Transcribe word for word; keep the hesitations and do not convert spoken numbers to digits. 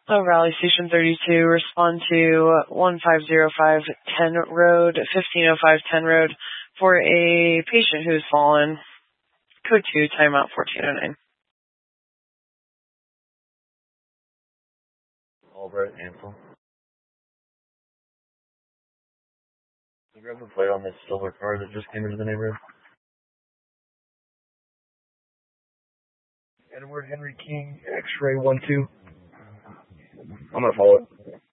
Oh, Raleigh Station thirty-two, respond to one five zero five ten Road, fifteen oh five ten Road, for a patient who's fallen. Code two, timeout fourteen oh nine. Albright, Ansel. So grab the plate on this silver car that just came into the neighborhood. Edward Henry King, X-ray one two. I'm gonna follow it.